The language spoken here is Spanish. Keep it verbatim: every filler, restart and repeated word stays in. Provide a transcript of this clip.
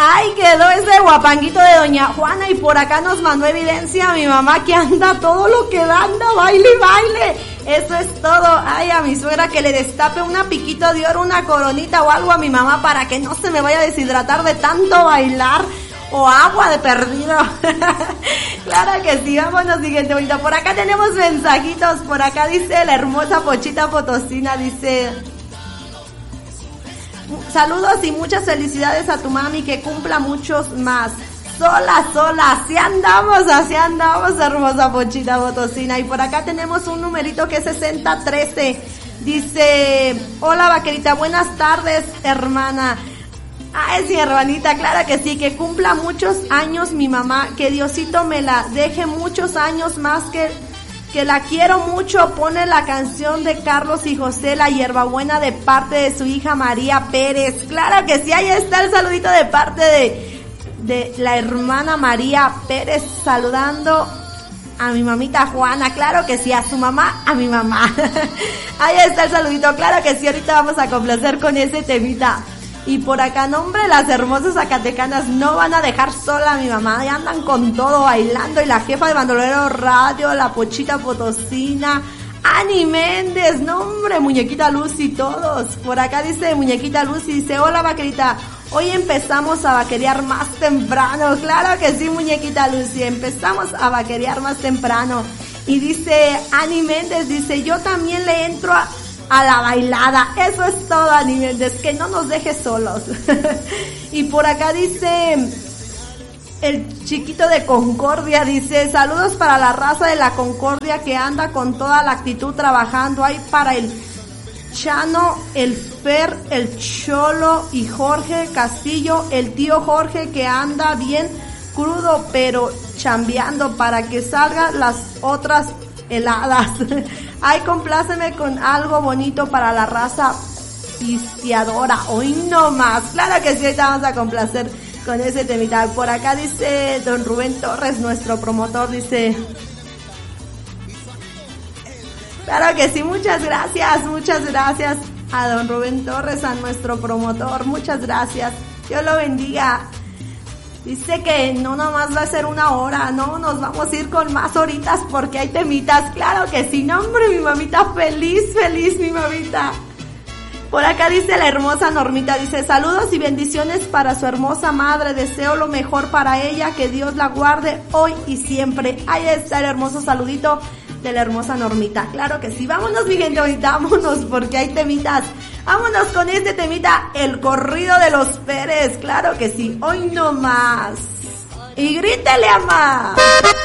Ay, quedó ese guapanguito de doña Juana. Y por acá nos mandó evidencia a mi mamá que anda todo lo que da, anda, baile y baile. Eso es todo. Ay, a mi suegra que le destape una piquito de oro, una coronita o algo a mi mamá para que no se me vaya a deshidratar de tanto bailar. O agua de perdido. Claro que sí, vámonos siguiente bonita. Por acá tenemos mensajitos. Por acá dice la hermosa Pochita Potosina, dice: saludos y muchas felicidades a tu mami, que cumpla muchos más. Sola, sola, así andamos, así andamos, hermosa Pochita Potosina. Y por acá tenemos un numerito que es sesenta trece. Dice: hola vaquerita, buenas tardes, hermana. Ay, sí, hermanita, claro que sí, que cumpla muchos años mi mamá, que Diosito me la deje muchos años más, que, que la quiero mucho. Pone la canción de Carlos y José, La Hierbabuena, de parte de su hija María Pérez. Claro que sí, ahí está el saludito de parte de, de la hermana María Pérez, saludando a mi mamita Juana. Claro que sí, a su mamá, a mi mamá. Ahí está el saludito, claro que sí, ahorita vamos a complacer con ese temita. Y por acá, nombre, las hermosas zacatecanas no van a dejar sola a mi mamá. Ya andan con todo bailando. Y la jefa de Bandolero Radio, la Pochita Potosina, Ani Méndez, nombre, Muñequita Lucy, todos. Por acá dice Muñequita Lucy, dice: hola vaquerita, hoy empezamos a vaquerear más temprano. Claro que sí, Muñequita Lucy, empezamos a vaquerear más temprano. Y dice Ani Méndez, dice: yo también le entro a... a la bailada. Eso es todo, Ani Méndez, que no nos dejes solos. Y por acá dice el chiquito de Concordia, dice: saludos para la raza de la Concordia que anda con toda la actitud trabajando. Ahí para el Chano, el Fer, el Cholo y Jorge Castillo, el tío Jorge que anda bien crudo pero chambeando para que salgan las otras heladas. Ay, compláceme con algo bonito para la raza pisteadora. Hoy no más. Claro que sí, ahorita vamos a complacer con ese temita. Por acá dice don Rubén Torres, nuestro promotor, dice: claro que sí, muchas gracias, muchas gracias a don Rubén Torres, a nuestro promotor, muchas gracias. Dios lo bendiga. Dice que no nomás va a ser una hora, no, nos vamos a ir con más horitas porque hay temitas. Claro que sí, no, hombre, mi mamita, feliz, feliz mi mamita. Por acá dice la hermosa Normita, dice: saludos y bendiciones para su hermosa madre, deseo lo mejor para ella, que Dios la guarde hoy y siempre. Ahí está el hermoso saludito de la hermosa Normita. Claro que sí, vámonos mi gente, ahorita vámonos porque hay temitas. Vámonos con este temita, el corrido de los Pérez. Claro que sí, hoy no más. Y grítele a más.